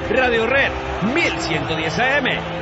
Radio Red 1110 AM.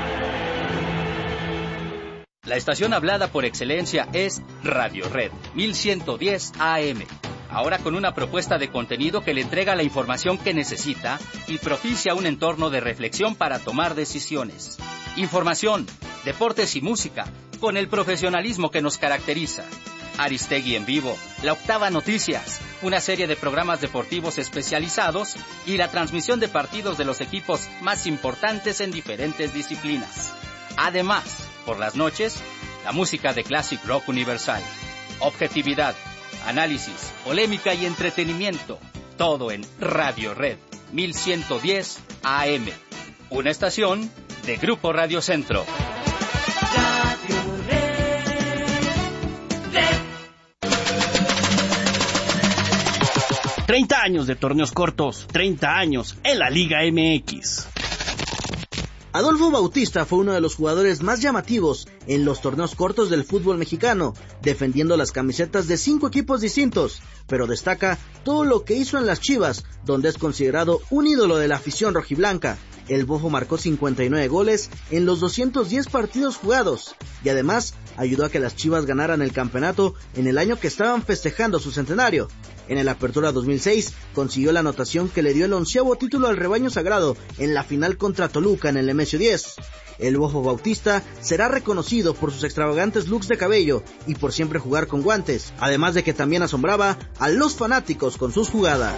La estación hablada por excelencia es Radio Red 1110 AM. Ahora con una propuesta de contenido que le entrega la información que necesita y propicia un entorno de reflexión para tomar decisiones. Información, deportes y música, con el profesionalismo que nos caracteriza. Aristegui en vivo, La Octava Noticias, una serie de programas deportivos especializados y la transmisión de partidos de los equipos más importantes en diferentes disciplinas. Además, por las noches, la música de Classic Rock Universal. Objetividad, análisis, polémica y entretenimiento. Todo en Radio Red 1110 AM. Una estación de Grupo Radio Centro. Radio Red. 30 años de torneos cortos, 30 años en la Liga MX. Adolfo Bautista fue uno de los jugadores más llamativos en los torneos cortos del fútbol mexicano, defendiendo las camisetas de 5 equipos distintos, pero destaca todo lo que hizo en las Chivas, donde es considerado un ídolo de la afición rojiblanca. El Bofo marcó 59 goles en los 210 partidos jugados, y además ayudó a que las Chivas ganaran el campeonato en el año que estaban festejando su centenario. En el Apertura 2006 consiguió la anotación que le dio el 11º título al rebaño sagrado en la final contra Toluca en el Nemesio 10. El Bofo Bautista será reconocido por sus extravagantes looks de cabello y por siempre jugar con guantes, además de que también asombraba a los fanáticos con sus jugadas.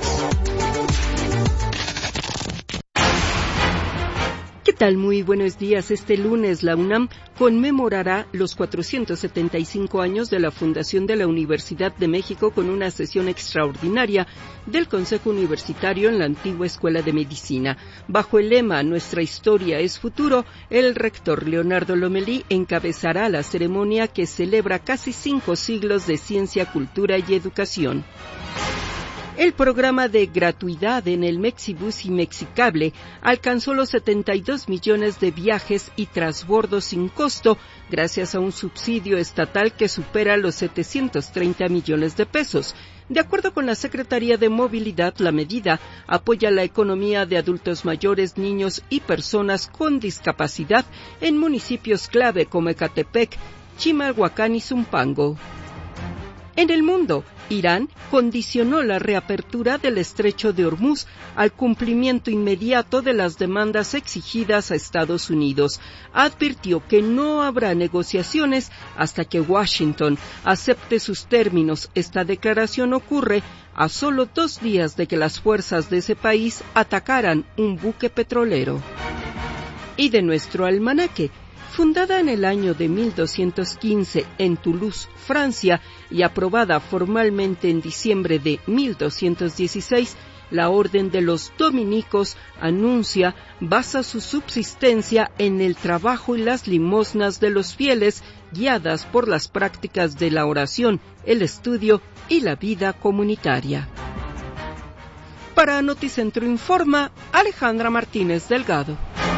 ¿Qué tal? Muy buenos días. Este lunes la UNAM conmemorará los 475 años de la fundación de la Universidad de México con una sesión extraordinaria del Consejo Universitario en la antigua Escuela de Medicina. Bajo el lema Nuestra historia es futuro, el rector Leonardo Lomelí encabezará la ceremonia que celebra casi 5 siglos de ciencia, cultura y educación. El programa de gratuidad en el Mexibus y Mexicable alcanzó los 72 millones de viajes y transbordos sin costo gracias a un subsidio estatal que supera los 730 millones de pesos. De acuerdo con la Secretaría de Movilidad, la medida apoya la economía de adultos mayores, niños y personas con discapacidad en municipios clave como Ecatepec, Chimalhuacán y Zumpango. En el mundo, Irán condicionó la reapertura del estrecho de Hormuz al cumplimiento inmediato de las demandas exigidas a Estados Unidos. Advirtió que no habrá negociaciones hasta que Washington acepte sus términos. Esta declaración ocurre a solo 2 días de que las fuerzas de ese país atacaran un buque petrolero. Y de nuestro almanaque. Fundada en el año de 1215 en Toulouse, Francia, y aprobada formalmente en diciembre de 1216, la Orden de los Dominicos basa su subsistencia en el trabajo y las limosnas de los fieles, guiadas por las prácticas de la oración, el estudio y la vida comunitaria. Para Noticentro Informa, Alejandra Martínez Delgado.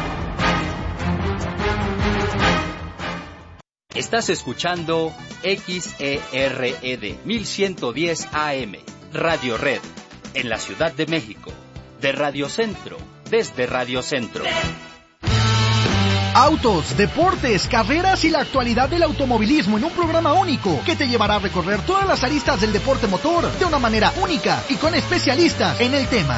Estás escuchando XERED 1110 AM, Radio Red, en la Ciudad de México, de Radio Centro, desde Radio Centro. Autos, deportes, carreras y la actualidad del automovilismo en un programa único que te llevará a recorrer todas las aristas del deporte motor de una manera única y con especialistas en el tema.